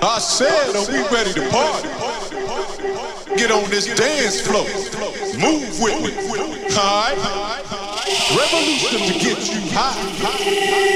I said, are we ready to party? Get on this dance floor. Move with me. All right? Revolution to get you high.